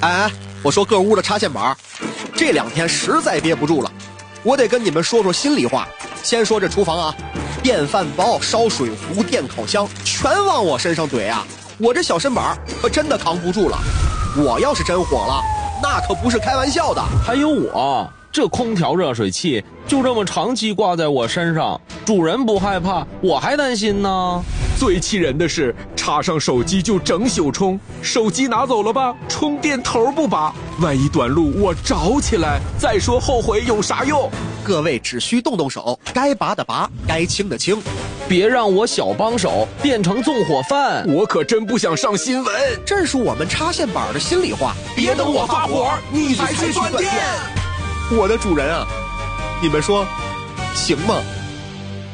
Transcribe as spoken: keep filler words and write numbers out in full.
哎，我说各屋的插线板，这两天实在憋不住了，我得跟你们说说心里话。先说这厨房啊，电饭煲、烧水壶、电烤箱全往我身上怼啊，我这小身板可真的扛不住了。我要是真火了，那可不是开玩笑的。 还有我，这空调热水器就这么长期挂在我身上，主人不害怕，我还担心呢。 最气人的是，插上手机就整宿充，手机拿走了吧，充电头不拔，万一短路我着起来，再说后悔有啥用？ 各位只需动动手，该拔的拔，该清的清， 别让我小帮手变成纵火犯。 我可真不想上新闻， 这是我们插线板的心里话。 别等我发火，你才去断电。 我的主人啊，你们说行吗？